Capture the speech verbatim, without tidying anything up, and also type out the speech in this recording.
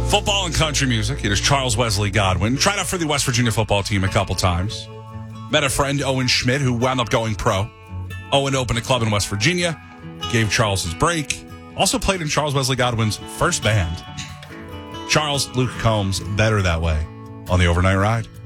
Football and country music. It is Charles Wesley Godwin. Tried out for the West Virginia football team a couple times. Met a friend, Owen Schmidt, who wound up going pro. Owen opened a club in West Virginia. Gave Charles his break. Also played in Charles Wesley Godwin's first band. Charles, Luke Combs, Better That Way on the Overnight Ride.